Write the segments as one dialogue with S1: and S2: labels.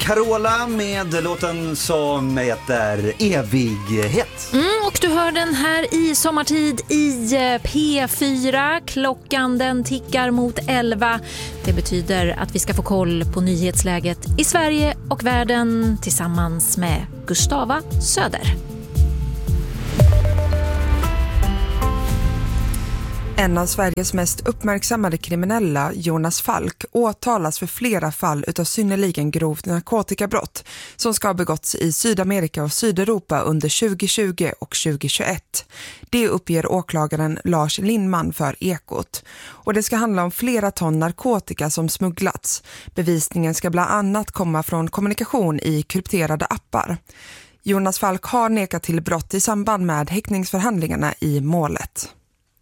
S1: Carola med låten som heter Evighet.
S2: Och du hör den här i sommartid i P4. Klockan den tickar mot 11. Det betyder att vi ska få koll på nyhetsläget i Sverige och världen tillsammans med Gustava Söder.
S3: En av Sveriges mest uppmärksammade kriminella, Jonas Falk, åtalas för flera fall utav synnerligen grovt narkotikabrott som ska ha begåtts i Sydamerika och Sydeuropa under 2020 och 2021. Det uppger åklagaren Lars Lindman för Ekot. Och det ska handla om flera ton narkotika som smugglats. Bevisningen ska bland annat komma från kommunikation i krypterade appar. Jonas Falk har nekat till brott i samband med häktningsförhandlingarna i målet.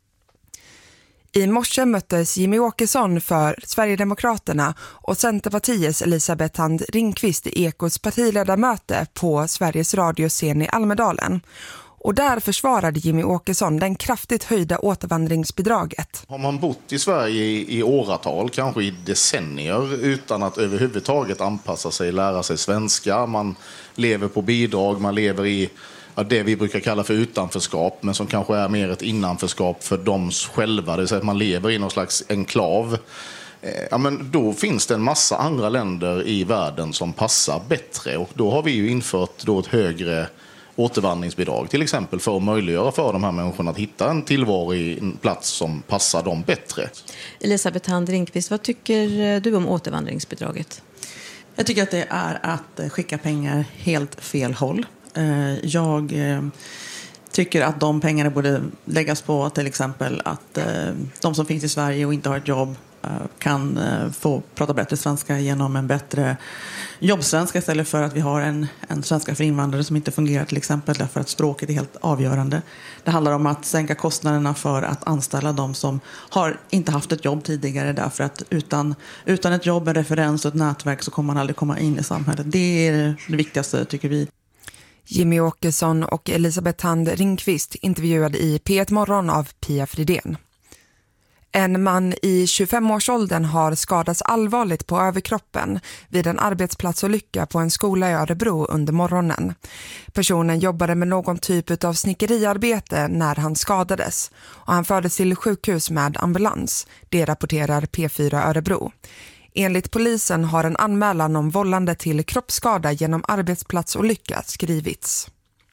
S3: I morse möttes Jimmy Åkesson för Sverigedemokraterna och Centerpartiets Elisabeth Thand Ringqvist i Ekots partiledarmöte på Sveriges radioscen i Almedalen. Och där försvarade Jimmy Åkesson den kraftigt höjda återvandringsbidraget.
S4: Har man bott i Sverige i åratal, kanske i decennier, utan att överhuvudtaget anpassa sig, lära sig svenska, man lever på bidrag, man lever i det vi brukar kalla för utanförskap, men som kanske är mer ett innanförskap för dem själva, det vill säga att man lever i någon slags enklav. Ja, men då finns det en massa andra länder i världen som passar bättre, och då har vi ju infört då ett högre återvandringsbidrag till exempel för att möjliggöra för de här människorna att hitta en tillvaro i en plats som passar dem bättre.
S5: Elisabeth Thand Ringqvist, vad tycker du om återvandringsbidraget?
S6: Jag tycker att det är att skicka pengar helt fel håll. Jag tycker att de pengarna borde läggas på till exempel att de som finns i Sverige och inte har ett jobb kan få prata bättre svenska genom en bättre jobbsvenska istället för att vi har en svenska för invandrare som inte fungerar till exempel därför att språket är helt avgörande. Det handlar om att sänka kostnaderna för att anställa de som har inte haft ett jobb tidigare därför att utan ett jobb, en referens och ett nätverk så kommer man aldrig komma in i samhället. Det är det viktigaste tycker vi.
S3: Jimmy Åkesson och Elisabeth Thand Ringqvist intervjuade i P1 Morgon av Pia Fridén. En man i 25-årsåldern har skadats allvarligt på överkroppen vid en arbetsplatsolycka på en skola i Örebro under morgonen. Personen jobbade med någon typ av snickeriarbete när han skadades och han fördes till sjukhus med ambulans. Det rapporterar P4 Örebro. Enligt polisen har en anmälan om vållande till kroppsskada genom arbetsplatsolycka skrivits.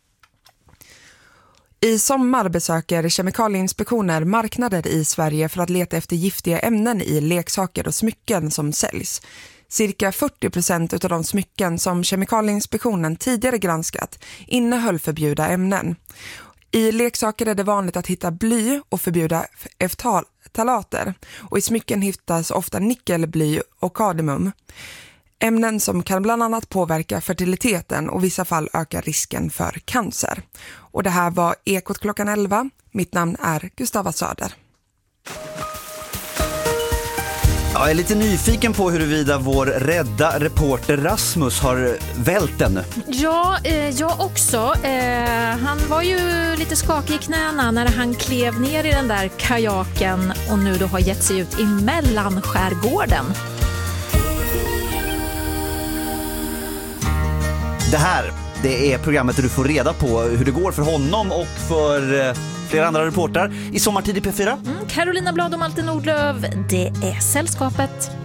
S3: I sommar besöker kemikalieinspektioner marknader i Sverige för att leta efter giftiga ämnen i leksaker och smycken som säljs. Cirka 40% av de smycken som Kemikalieinspektionen tidigare granskat innehöll förbjudna ämnen. I leksaker är det vanligt att hitta bly och förbjuda ftalater och i smycken hittas ofta nickel, bly och kadmium. Ämnen som kan bland annat påverka fertiliteten och i vissa fall öka risken för cancer. Och det här var Ekot klockan 11. Mitt namn är Gustava Söder.
S1: Jag är lite nyfiken på huruvida vår rädda reporter Rasmus har vält den.
S2: Ja, jag också. Han var ju lite skakig i knäna när han klev ner i den där kajaken och nu då har gett sig ut i mellanskärgården.
S1: Det här, det är programmet där du får reda på hur det går för honom och för flera andra reportrar i sommartid i P4.
S2: Carolina Blad och Malte Nordlöf, det är sällskapet.